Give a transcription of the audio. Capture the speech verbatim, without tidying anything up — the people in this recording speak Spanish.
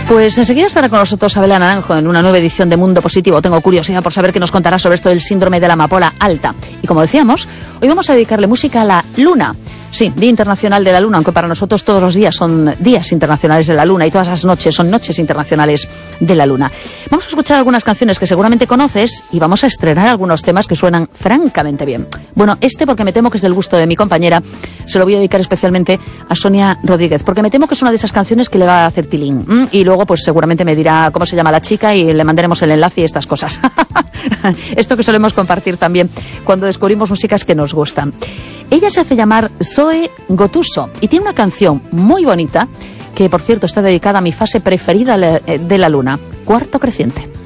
Pues enseguida estará con nosotros Abela Naranjo en una nueva edición de Mundo Positivo. Tengo curiosidad por saber qué nos contará sobre esto del síndrome de la amapola alta. Y como decíamos, hoy vamos a dedicarle música a la luna. Sí, Día Internacional de la Luna, aunque para nosotros todos los días son días internacionales de la Luna y todas las noches son noches internacionales de la Luna. Vamos a escuchar algunas canciones que seguramente conoces y vamos a estrenar algunos temas que suenan francamente bien. Bueno, este porque me temo que es del gusto de mi compañera, se lo voy a dedicar especialmente a Sonia Rodríguez, porque me temo que es una de esas canciones que le va a hacer tilín. ¿Mm? Y luego pues seguramente me dirá cómo se llama la chica y le mandaremos el enlace y estas cosas. Esto que solemos compartir también cuando descubrimos músicas que nos gustan. Ella se hace llamar Zoe Gotuso y tiene una canción muy bonita que, por cierto, está dedicada a mi fase preferida de la luna, Cuarto Creciente.